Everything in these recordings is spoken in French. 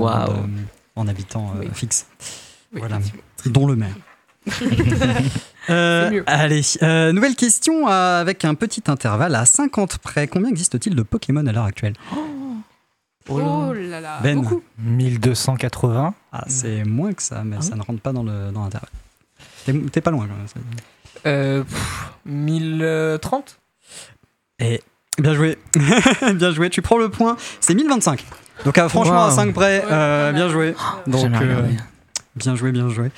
en habitants fixes. Oui, Voilà, dont le maire. mieux. Allez, nouvelle question avec un petit intervalle à 50 près. Combien existe-t-il de Pokémon à l'heure actuelle? Oh là là, Ben. beaucoup. 1280. Ah, c'est moins que ça, mais ça ne rentre pas dans l'intervalle. T'es pas loin quand même. 1030. Et bien joué. Bien joué, tu prends le point. C'est 1025. Donc franchement, à 5 près, bien joué. Donc, Jamais regardé. bien joué.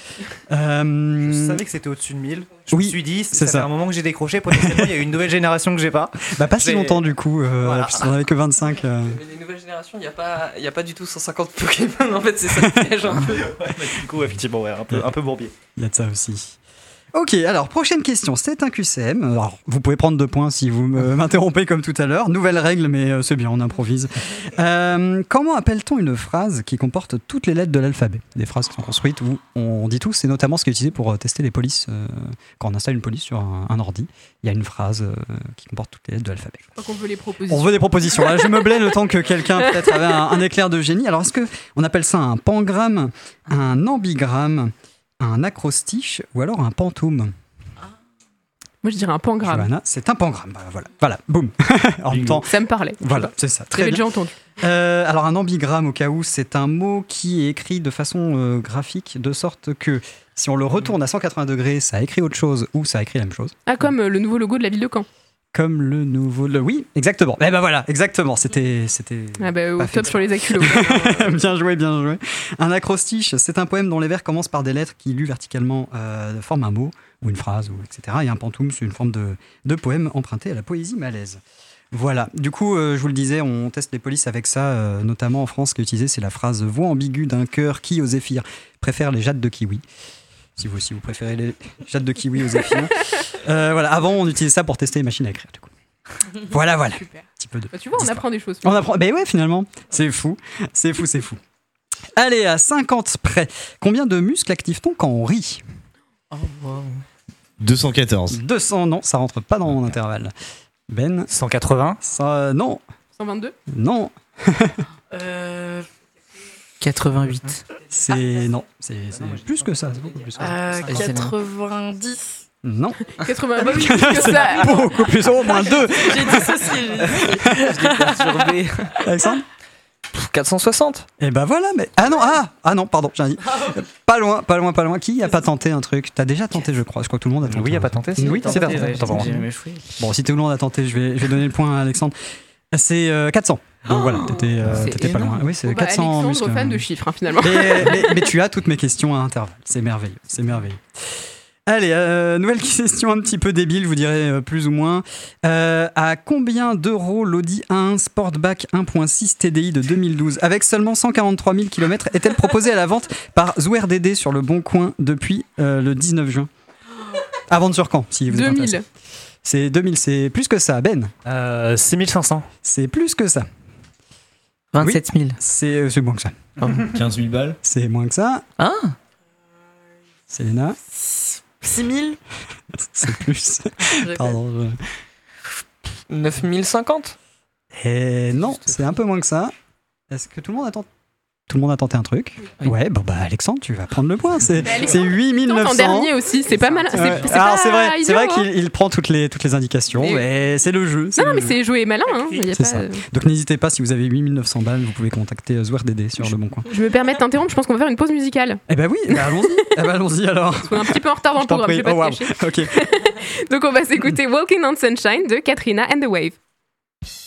Je savais que c'était au-dessus de 1000. Je me suis dit, ça fait un moment que j'ai décroché. Potentiellement, il y a une nouvelle génération que j'ai pas. Pas si longtemps du coup, puisqu'on avait que 25. Mais les nouvelles générations, il n'y a pas du tout 150 Pokémon, en fait, c'est ça le piège un peu. Du coup, effectivement, un peu bourbier. Il y a de ça aussi. Ok, alors prochaine question, c'est un QCM. Alors, vous pouvez prendre 2 points si vous m'interrompez comme tout à l'heure. Nouvelle règle, mais c'est bien, on improvise. Comment appelle-t-on une phrase qui comporte toutes les lettres de l'alphabet? Des phrases qui sont construites où on dit tout, c'est notamment ce qui est utilisé pour tester les polices. Quand on installe une police sur un ordi, il y a une phrase qui comporte toutes les lettres de l'alphabet. Je crois qu'on veut les propositions. On veut des propositions. Là, je me blais le temps que quelqu'un peut-être avait un éclair de génie. Alors, est-ce qu'on appelle ça un pangramme, un ambigramme, un acrostiche ou alors un pantôme? Moi, je dirais un pangramme. Johanna, c'est un pangramme. Voilà, boum. En même temps, Ça me parlait. voilà, c'est ça. Très J'avais bien. déjà entendu. Alors, un ambigramme, au cas où, c'est un mot qui est écrit de façon graphique, de sorte que si on le retourne à 180 degrés, ça écrit autre chose ou ça écrit la même chose. Ah, comme le nouveau logo de la ville de Caen. Comme le nouveau. Oui, exactement. Eh ben voilà, exactement. C'était. Ah bah, au Pas fait top sur les aculos. Bien joué, bien joué. Un acrostiche, c'est un poème dont les vers commencent par des lettres qui, lues verticalement, forment un mot ou une phrase, etc. Et un pantoum, c'est une forme de poème emprunté à la poésie malaise. Voilà. Du coup, je vous le disais, on teste les polices avec ça, notamment en France. Ce qui est utilisé, c'est la phrase « voix ambiguë d'un cœur qui, aux zéphyrs, préfère les jattes de kiwi ». Si vous aussi, vous préférez les jattes de kiwi aux zéphyrs. Voilà. Avant, on utilisait ça pour tester les machines à écrire, du coup. Voilà. Super. Petit peu de... Bah, tu vois, on apprend des choses. On apprend. Ben ouais, finalement. C'est fou. Allez, à 50 près. Combien de muscles active-t-on quand on rit? 214. 200, non, ça rentre pas dans mon intervalle. Ben, 180. ça, non, 122 non. 88. Non, c'est plus que ça. C'est beaucoup plus que ça. 90. Non. 80, bah oui, plus que ça. Beaucoup plus, au moins 2. J'ai dissocié. Je l'ai perturbé. Alexandre? 460. Eh ben voilà, mais. Ah non, pardon, j'ai dit. Pas loin. Qui a pas tenté un truc? T'as déjà tenté, je crois. Je crois que tout le monde a tenté. Oui, il a pas tenté. Si. Oui, c'est tenté. J'ai jamais joué. Bon, si tout le monde a tenté, je vais donner le point à Alexandre. C'est 400. Donc voilà, t'étais pas loin. Oui, c'est Bon, bah, 400 Alexandre, muscles. fan de chiffres, hein, finalement. Mais tu as toutes mes questions à intervalle. C'est merveilleux. Allez, nouvelle question un petit peu débile, je vous dirais plus ou moins. À combien d'euros l'Audi A1 Sportback 1.6 TDI de 2012, avec seulement 143 000 km, est-elle proposée à la vente par ZouerDD sur le Bon Coin depuis le 19 juin? À vendre sur quand, si vous êtes 2000. intéressé. C'est 2000, c'est plus que ça. Ben? 6500. C'est plus que ça. 27 000. C'est moins que ça. 15 000 balles. C'est moins que ça. Ah, Célena? 6000. C'est plus. Pardon. 9050. Et non, c'est un peu moins que ça. Est-ce que tout le monde a tenté un truc? Oui. Ouais, bon bah Alexandre, tu vas prendre le point. C'est Mais Alexandre, 8900. En dernier aussi, c'est pas mal. Ouais. C'est Alors pas c'est vrai idiot, hein. qu'il prend toutes les indications, mais c'est le jeu. Non, mais c'est joué malin. Hein. Y a C'est pas... ça. Donc n'hésitez pas, si vous avez 8900 balles, vous pouvez contacter ZouerDD sur le Bon Coin. Je me permets de t'interrompre, je pense qu'on va faire une pause musicale. Eh ben oui, allons-y alors. On est un petit peu en retard dans le programme, je vais pas te cacher. Ok. Donc on va s'écouter Walking on Sunshine de Katrina and the Wave.